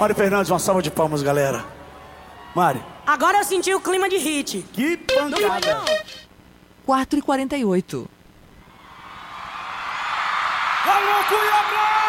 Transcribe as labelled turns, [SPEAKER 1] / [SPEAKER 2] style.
[SPEAKER 1] Mari Fernandes, uma salva de palmas, galera. Mari.
[SPEAKER 2] Agora eu senti o clima de hit.
[SPEAKER 1] Que pancada.
[SPEAKER 3] 4h48.
[SPEAKER 1] Alô, Cuiabá!